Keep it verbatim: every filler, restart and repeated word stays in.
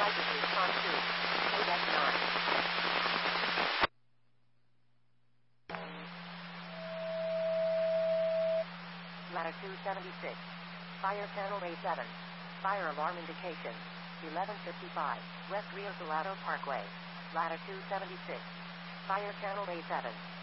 altitude pontoon. Quebec nine. Latitude seventy-six. Fire channel A seven. Fire alarm indication. eleven fifty-five. West Rio Salado Parkway. Latitude seventy-six. Fire channel A seven.